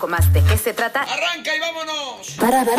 ¿Más de qué se trata? ¡Arranca y vámonos!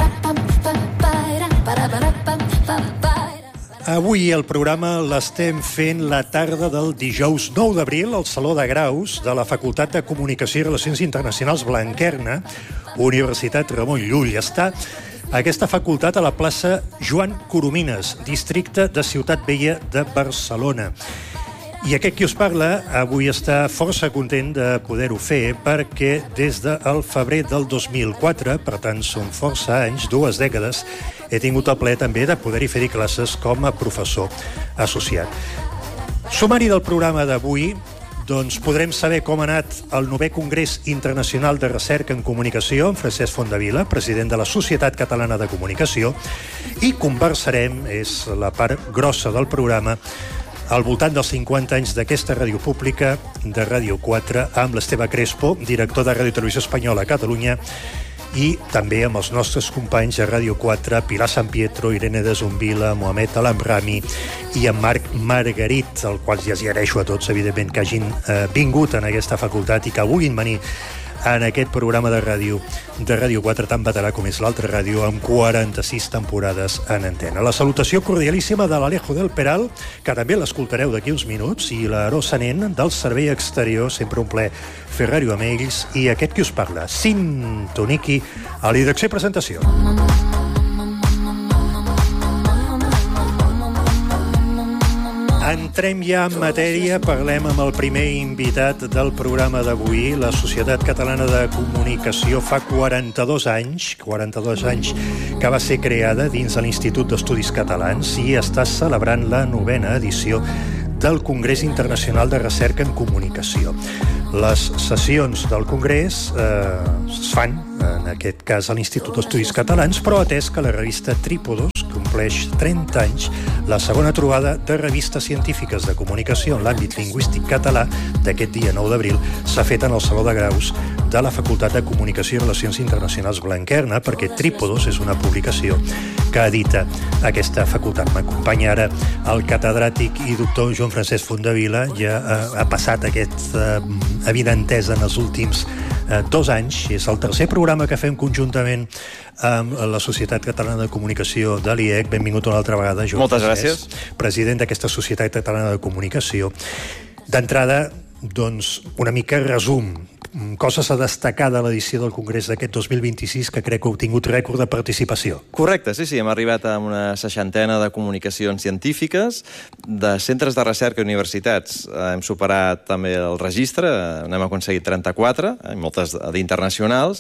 Avui el programa l'estem fent la tarda del dijous 9 d'abril al Saló de Graus de la Facultat de Comunicació i Relacions Internacionals Blanquerna, Universitat Ramon Llull. Està aquesta facultat a la plaça Joan Coromines, districte de Ciutat Vella de Barcelona. I aquest qui us parla avui està força content de poder-ho fer perquè des del febrer del 2004, per tant són força anys, 2 dècades, he tingut el plaer també de poder-hi fer classes com a professor associat. Sumari del programa d'avui, doncs podrem saber com ha anat el 9è Congrés Internacional de Recerca en Comunicació amb Francesc Fondevila, president de la Societat Catalana de Comunicació, i conversarem, és la part grossa del programa, al voltant dels 50 anys d'aquesta ràdio pública, de Ràdio 4, amb l'Esteve Crespo, director de Ràdio Televisió Espanyola a Catalunya, i també amb els nostres companys de Ràdio 4, Pilar San Pietro, Irene de Zumbila, Mohamed Alamrami i en Marc Margarit, al qual ja els agraeixo a tots, evidentment, que hagin vingut en aquesta facultat i que vulguin venir en aquest programa de Ràdio 4, tan veterà com és l'altra ràdio, amb 46 temporades en antena. La salutació cordialíssima de l'Alejo del Peral, que també l'escoltareu d'aquí uns minuts, i l'Aro Sanent, del Servei Exterior, sempre un plaer fer ràdio amb ells, i aquest qui us parla, Cint Toniqui, a la direcció i presentació. Entrem ja en matèria, parlem amb el primer invitat del programa d'avui. La Societat Catalana de Comunicació fa 42 anys que va ser creada dins de l'Institut d'Estudis Catalans i està celebrant la 9a edició del Congrés Internacional de Recerca en Comunicació. Les sessions del Congrés es fan, en aquest cas, a l'Institut d'Estudis Catalans, però atès que la revista Trípodos compleix 30 anys, la segona trobada de revistes científiques de comunicació en l'àmbit lingüístic català d'aquest dia 9 d'abril s'ha fet en el Saló de Graus de la Facultat de Comunicació i Relacions Internacionals Blanquerna, perquè Trípodos és una publicació que edita aquesta facultat. M'acompanya ara el catedràtic i doctor Joan Francesc Fondevila, ja ha passat aquesta evidentesa en els últims 2 anys. És el tercer programa que fem conjuntament amb la Societat Catalana de Comunicació de l'IEC. Benvingut una altra vegada, Joan. Moltes gràcies. President d'aquesta Societat Catalana de Comunicació. D'entrada, doncs, una mica resum. Coses a destacar de l'edició del Congrés d'aquest 2026, que crec que ha obtingut rècord de participació. Correcte, sí, hem arribat a una 60ena de comunicacions científiques, de centres de recerca i universitats. Hem superat també el registre, n'hem aconseguit 34, moltes d'internacionals,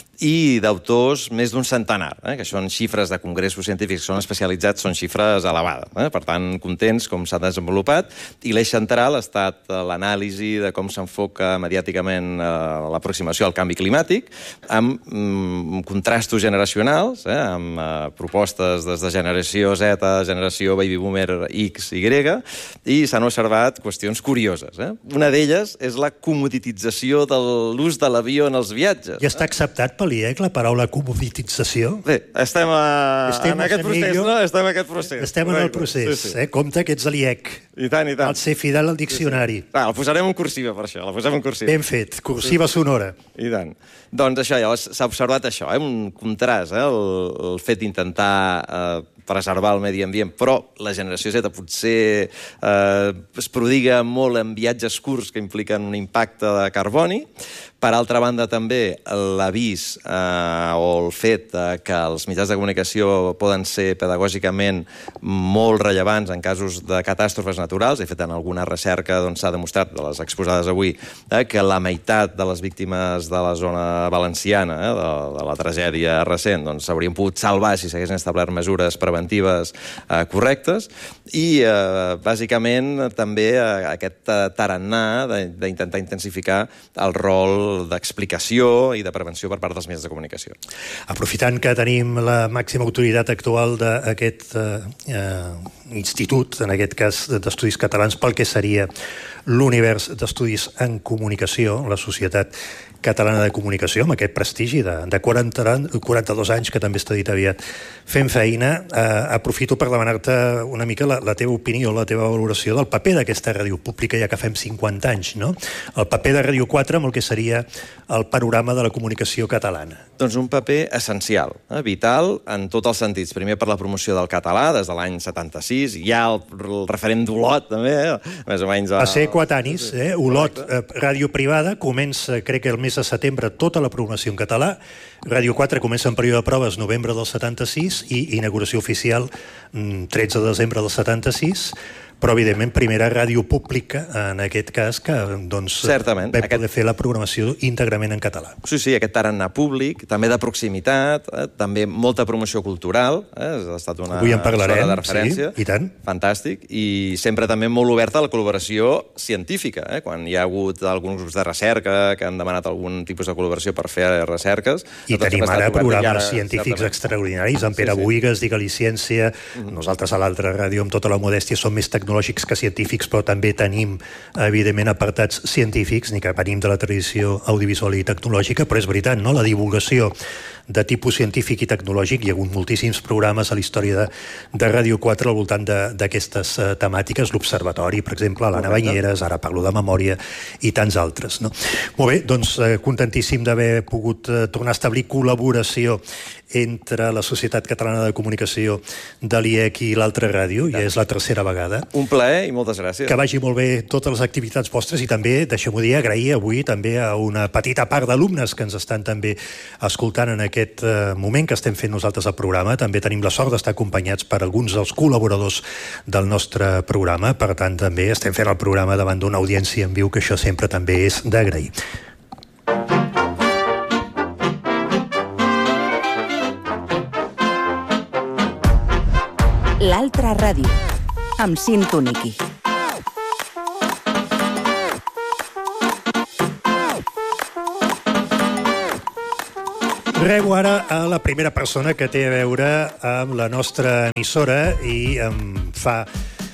i d'autors més d'un centenar, que són xifres de congressos científics que són especialitzats, són xifres elevades. Per tant, contents com s'ha desenvolupat, i l'eix central ha estat l'anàlisi de com s'enfoca mediàticament l'aproximació al canvi climàtic, amb contrastos generacionals, amb propostes des de generació Z, generació baby boomer X, Y, i s'han observat qüestions curioses. Una d'elles és la comoditització de l'ús de l'avió en els viatges. I està acceptat per l'IEC la paraula comoditització? Bé, estem en aquest procés, no? Estem en aquest procés. Estem en el procés. Compte que ets a l'IEC. I tant, i tant. Al ser fidel al diccionari. La posarem en cursiva, per això, la posem en cursiva. Ben fet, cursiva sonora. I tant. Doncs això, llavors s'ha observat això, un contrast, el fet d'intentar preservar el medi ambient, però la generació Z potser es prodiga molt en viatges curts que impliquen un impacte de carboni. Per altra banda, també l'avís o el fet que els mitjans de comunicació poden ser pedagògicament molt rellevants en casos de catàstrofes naturals. De fet, en alguna recerca s'ha demostrat, de les exposades avui, que la meitat de les víctimes de la zona valenciana, de la tragèdia recent, s'haurien pogut salvar si s'haguessin establert mesures preventives correctes. I, bàsicament, també aquest tarannà d'intentar intensificar el rol d'explicació i de prevenció per part dels mitjans de comunicació. Aprofitant que tenim la màxima autoritat actual d'aquest institut, en aquest cas d'Estudis Catalans, pel que seria l'univers d'estudis en comunicació, la Societat Catalana de Comunicació, amb aquest prestigi de 42 anys, que també està dit aviat, fent feina. Aprofito per demanar-te una mica la teva opinió, la teva valoració del paper d'aquesta ràdio pública, ja que fem 50 anys, no? El paper de Ràdio 4 amb el que seria el panorama de la comunicacació catalana. Doncs un paper essencial, vital, en tots els sentits. Primer per la promoció del català, des de l'any 76, hi ha el referent d'Olot, també, més o menys... Va ser coetanis, Olot, ràdio privada, comença, crec que el mes de setembre, tota la programació en català. Ràdio 4 comença en període de proves novembre del 76 i inauguració oficial 13 de desembre del 76, però evidentment primera ràdio pública en aquest cas que doncs vam poder fer la programació íntegrament en català. Sí, aquest tarannà públic, també de proximitat, també molta promoció cultural, ha estat una zona de referència. Sí, i tant. Fantàstic, i sempre també molt oberta a la col·laboració científica, quan hi ha hagut alguns grups de recerca que han demanat algun tipus de col·laboració per fer recerques. I tenim ara programes científics extraordinaris, en Pere Buigas, Digue-li Ciència, nosaltres a l'altra ràdio, amb tota la modèstia, som més tecnològics que científics, però també tenim, evidentment, apartats científics, ni que venim de la tradició audiovisual i tecnològica, però és veritat, no? La divulgació de tipus científic i tecnològic, hi ha hagut moltíssims programes a la història de Ràdio 4 al voltant d'aquestes temàtiques, l'Observatori, per exemple, l'Anna Banyeres, ara parlo de memòria, i tants altres, no? Molt bé, doncs contentíssim d'haver pogut tornar a establir col·laboració entre la Societat Catalana de Comunicació de l'IEC i l'altra ràdio, ja és la tercera vegada. Un plaer i moltes gràcies. Que vagi molt bé totes les activitats vostres i també, deixem-ho dir, agrair avui també a una petita part d'alumnes que ens estan també escoltant en aquest moment que estem fent nosaltres el programa. També tenim la sort d'estar acompanyats per alguns dels col·laboradors del nostre programa. Per tant, també estem fent el programa davant d'una audiència en viu, que això sempre també és d'agrair. L'altra ràdio, amb Cinto Niqui. Rebo ara a la primera persona que té a veure amb la nostra emissora i em fa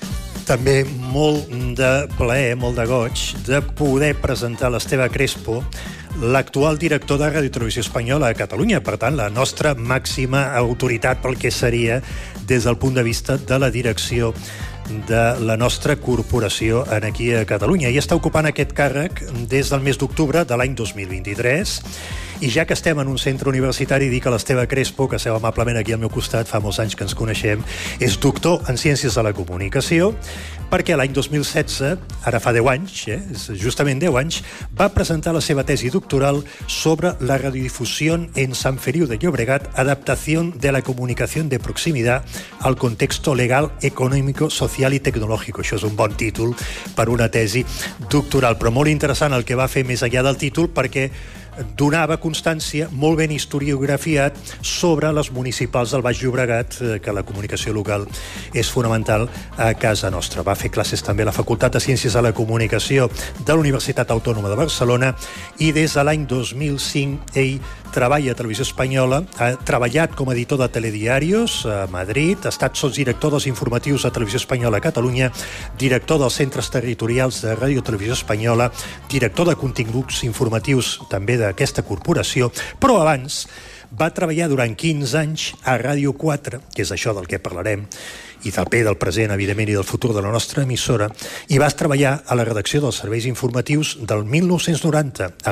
també molt de plaer, molt de goig, de poder presentar l'Esteve Crespo, l'actual director de Ràdio Televisió Espanyola a Catalunya, per tant, la nostra màxima autoritat pel que seria des del punt de vista de la direcció de la nostra corporació aquí a Catalunya. I està ocupant aquest càrrec des del mes d'octubre de l'any 2023. I ja que estem en un centre universitari, dic que l'Esteve Crespo, que seu amablement aquí al meu costat, fa molts anys que ens coneixem, és doctor en Ciències de la Comunicació, perquè l'any 2016, ara fa 10 anys, justament 10 anys, va presentar la seva tesi doctoral sobre la radiodifusió en Sant Feliu de Llobregat, adaptació de la comunicació de proximitat al contexto legal, econòmic, social i tecnològic. Això és un bon títol per una tesi doctoral, però molt interessant el que va fer més enllà del títol, perquè donava constància, molt ben historiografiat, sobre les municipals del Baix Llobregat, que la comunicació local és fonamental a casa nostra. Va fer classes també a la Facultat de Ciències de la Comunicació de la Universitat Autònoma de Barcelona i des de l'any 2005 ell treballa a Televisió Espanyola, ha treballat com a editor de telediarios a Madrid, ha estat sotsdirector dels informatius de Televisió Espanyola a Catalunya, director dels centres territorials de Ràdio Televisió Espanyola, director de continguts informatius també d'aquesta corporació, però abans va treballar durant 15 anys a Ràdio 4, que és això del que parlarem, i del bé del present, evidentment, i del futur de la nostra emissora, i vas treballar a la redacció dels serveis informatius del 1990 al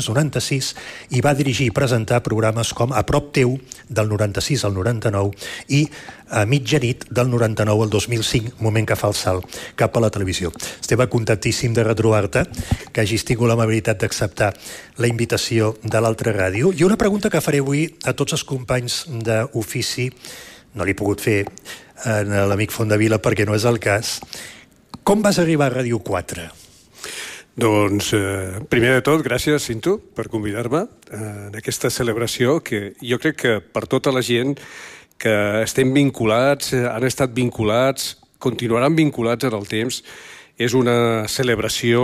1996 i va dirigir i presentar programes com A prop teu, del 96 al 99, i a mitjanit, del 99 al 2005, moment que fa el salt cap a la televisió. Estem contentíssim de retrobar-te, que hagis tingut l'amabilitat d'acceptar la invitació de l'altra ràdio. I una pregunta que faré avui a tots els companys d'ofici, no l'he pogut fer a l'amic Fondavila perquè no és el cas. Com vas arribar a Ràdio 4? Doncs, primer de tot, gràcies, Cinto, per convidar-me en aquesta celebració que jo crec que per tota la gent que estem vinculats, han estat vinculats, continuaran vinculats en el temps, és una celebració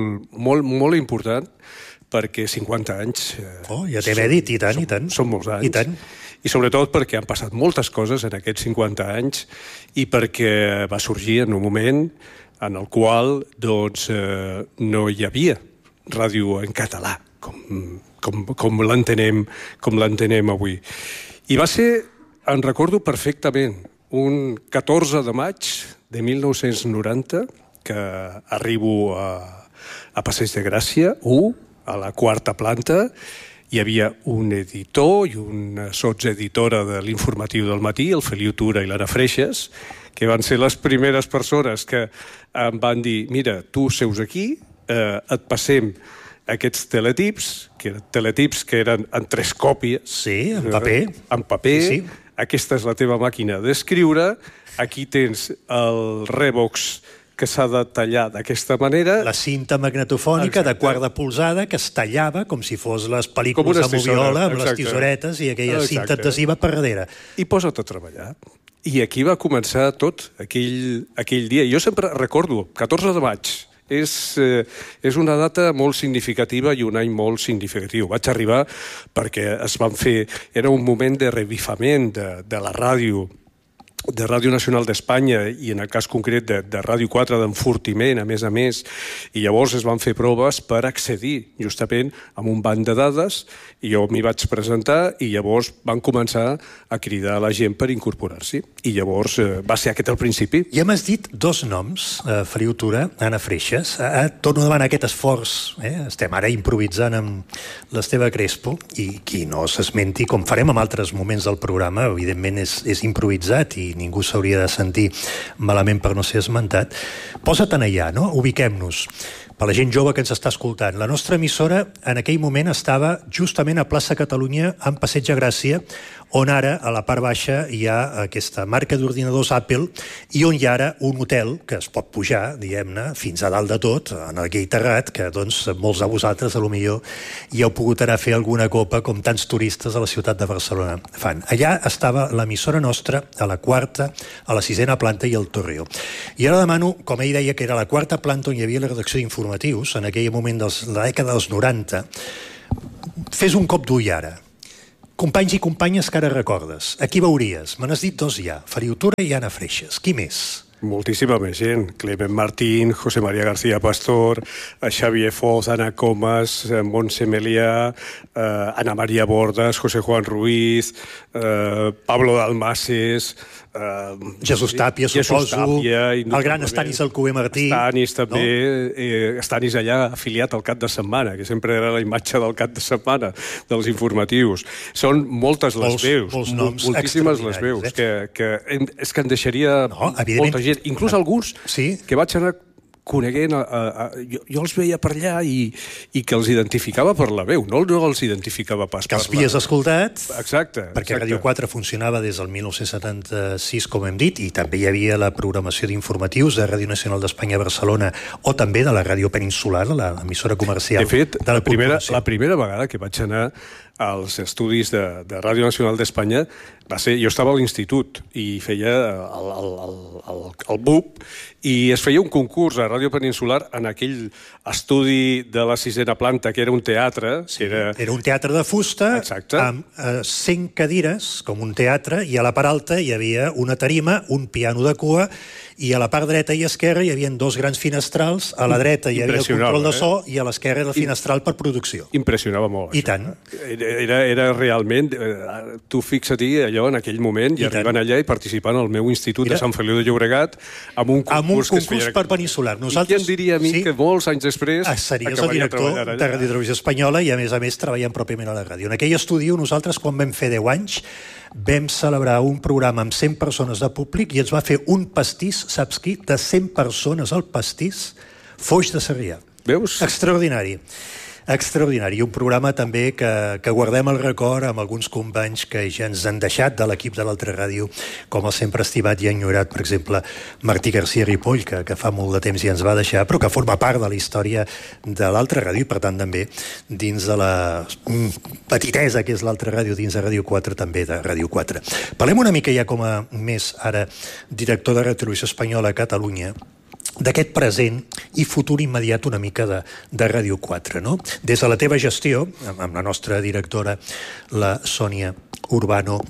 molt important perquè 50 anys... ja t'he dit, i tant, i tant. Són molts anys. I tant. I sobretot perquè han passat moltes coses en aquests 50 anys i perquè va sorgir en un moment en el qual doncs, no hi havia ràdio en català, com l'entenem avui. I va ser, en recordo perfectament, un 14 de maig de 1990, que arribo a Passeig de Gràcia, a la 4ª planta. Hi havia un editor i una sotseditora de l'informatiu del matí, el Feliu Tura i l'Anna Freixas, que van ser les primeres persones que em van dir: mira, tu seus aquí, et passem aquests teletips, que eren en 3 còpies. Sí, en paper. En paper. Sí. Aquesta és la teva màquina d'escriure. Aquí tens el Revox que s'ha de tallar d'aquesta manera. La cinta magnetofònica de quart de polzada que es tallava com si fos les pel·lícules de moviola amb les tisoretes i aquella cinta adhesiva per darrere. I posa't a treballar. I aquí va començar tot, aquell dia. Jo sempre recordo, 14 de maig, és una data molt significativa i un any molt significatiu. Vaig arribar perquè es van fer... Era un moment de revifament de la ràdio, de Ràdio Nacional d'Espanya i en el cas concret de Ràdio 4 d'enfortiment, a més, i llavors es van fer proves per accedir justament a un banc de dades i jo m'hi vaig presentar i llavors van començar a cridar a la gent per incorporar-s'hi. I llavors va ser aquest el principi. Ja m'has dit 2 noms, Feliu Tura, Anna Freixas. Torno a demanar aquest esforç. Estem ara improvisant amb l'Esteve Crespo i qui no s'esmenti, com farem en altres moments del programa, evidentment és improvisat i ningú s'hauria de sentir malament per no ser esmentat. Posa't allà, no? Ubiquem-nos. Per la gent jove que ens està escoltant, la nostra emissora en aquell moment estava justament a plaça Catalunya, en Passeig de Gràcia, on ara, a la part baixa, hi ha aquesta marca d'ordinadors Apple i on hi ha ara un hotel que es pot pujar, diguem-ne, fins a dalt de tot, en el Gay Terrat, que doncs molts de vosaltres, potser hi heu pogut anar a fer alguna copa com tants turistes a la ciutat de Barcelona fan. Allà estava l'emissora nostra, a la 4ª, a la 6ª planta i al Torreó. I ara demano, com ell deia que era la 4ª planta on hi havia la redacció d'informatius, en aquell moment de la dècada dels 90, fes un cop d'ull ara. Companys i companyes que ara recordes. A qui veuries? Me n'has dit 2 ja. Feliu Tura i Anna Freixas. Qui més? Moltíssima més gent. Clement Martín, José María García Pastor, Xavier Foz, Ana Comas, Montse Melià, Ana María Bordas, José Juan Ruiz, Pablo Dalmases... Jesús Tàpia, suposo. El gran Estanis Alcover Martí. Estanis també. Estanis allà afiliat al cap de setmana, que sempre era la imatge del cap de setmana dels informatius. Són moltes les veus, moltíssimes les veus, que és que en deixaria molta gent, inclús alguns que vaig anar coneguent, jo els veia per allà i que els identificava per la veu, no els identificava pas per la... Que els havies escoltat, exacte, perquè Ràdio 4 funcionava des del 1976, com hem dit, i també hi havia la programació d'informatius de Ràdio Nacional d'Espanya a Barcelona o també de la Ràdio Peninsular, l'emissora comercial. De fet, la primera vegada que vaig anar als estudis de Ràdio Nacional d'Espanya va ser... Jo estava a l'institut i feia el BUP i es feia un concurs a Ràdio Peninsular en aquell estudi de la 6ª planta, que era un teatre. Era un teatre de fusta amb 100 cadires, com un teatre, i a la part alta hi havia una tarima, un piano de cua, i a la part dreta i esquerra hi havia 2 grans finestrals. A la dreta hi havia el control de so i a l'esquerra el finestral per producció. Impressionava molt. I tant. Era realment... Tu fixa-t'hi allò en aquell moment i arribant allà i participant al meu institut de Sant Feliu de Llobregat amb un concurs per Peninsular. I qui em diria a mi que molts anys després series el director de Ràdio Televisió Espanyola i a més treballant pròpiament a la ràdio. En aquell estudi nosaltres, quan vam fer 10 anys, vam celebrar un programa amb 100 persones de públic i ens va fer un pastís, saps qui? De 100 persones al pastís, Foix de Sarrià. Veus? Extraordinari. Extraordinari. Un programa també que guardem el record amb alguns companys que ja ens han deixat de l'equip de l'altra ràdio, com el sempre estimat i enyorat, per exemple, Martí García Ripoll, que fa molt de temps ja ens va deixar, però que forma part de la història de l'altra ràdio i, per tant, també dins de la petitesa que és l'altra ràdio, dins de Ràdio 4, també de Ràdio 4. Parlem una mica ja com a més ara director de Ràdio Televisió Espanyola a Catalunya, d'aquest present i futur immediat una mica de Ràdio 4, no? Des de la teva gestió, amb la nostra directora, la Sònia Urbano,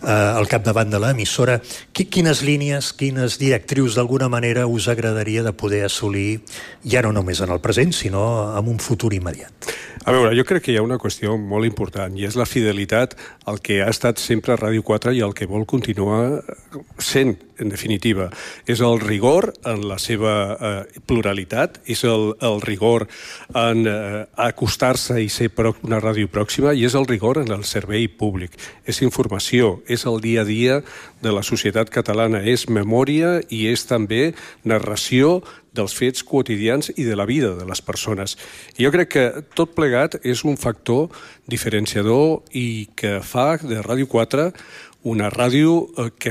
al capdavant de l'emissora. Quines línies, quines directrius d'alguna manera us agradaria de poder assolir, ja no només en el present, sinó en un futur immediat? A veure, jo crec que hi ha una qüestió molt important i és la fidelitat al que ha estat sempre Ràdio 4 i el que vol continuar sent, en definitiva. És el rigor en la seva pluralitat, és el rigor en acostar-se i ser una ràdio pròxima i és el rigor en el servei públic. És informació, és el dia a dia de la societat catalana, és memòria i és també narració dels fets quotidians i de la vida de les persones. I jo crec que tot plegat és un factor diferenciador i que fa de Ràdio 4 una ràdio que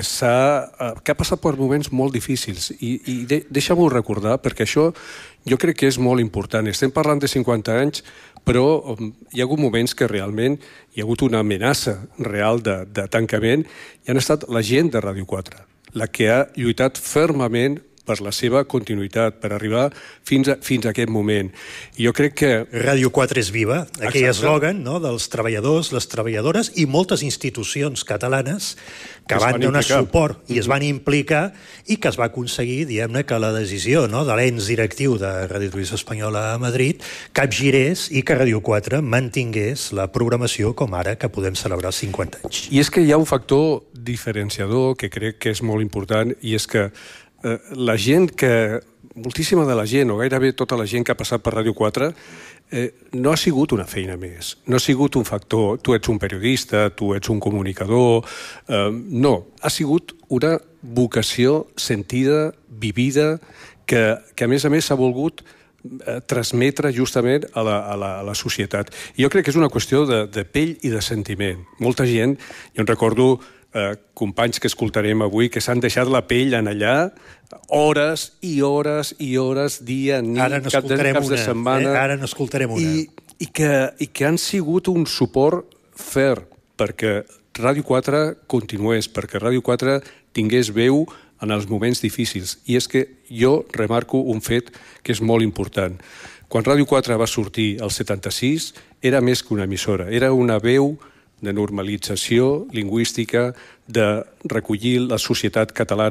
ha passat per moments molt difícils. I deixa-m'ho recordar, perquè això jo crec que és molt important. Estem parlant de 50 anys, però hi ha hagut moments que realment hi ha hagut una amenaça real de tancament i han estat la gent de Ràdio 4, la que ha lluitat fermament per la seva continuïtat, per arribar fins a aquest moment. I jo crec que... Ràdio 4 és viva, aquell eslògan, no?, dels treballadors, les treballadores i moltes institucions catalanes que van donar suport i es van implicar i que es va aconseguir, diguem-ne, que la decisió, no?, de l'ens directiu de Ràdio Televisió Espanyola a Madrid capgirés i que Ràdio 4 mantingués la programació com ara que podem celebrar 50 anys. I és que hi ha un factor diferenciador que crec que és molt important i és que la gent moltíssima de la gent, o gairebé tota la gent que ha passat per Ràdio 4, no ha sigut una feina més, no ha sigut un factor, tu ets un periodista, tu ets un comunicador, no, ha sigut una vocació sentida, vivida, que a més s'ha volgut transmetre justament a la societat. I jo crec que és una qüestió de pell i de sentiment. Molta gent, jo en recordo companys que escoltarem avui que s'han deixat la pell en allà hores i hores i hores, dia, nit, caps de setmana. Ara n'escoltarem una. I que han sigut un suport fer perquè Ràdio 4 continués, perquè Ràdio 4 tingués veu en els moments difícils. I és que jo remarco un fet que és molt important. Quan Ràdio 4 va sortir al 76, era més que una emissora, era una veu de normalització lingüística, de recollir la societat catalana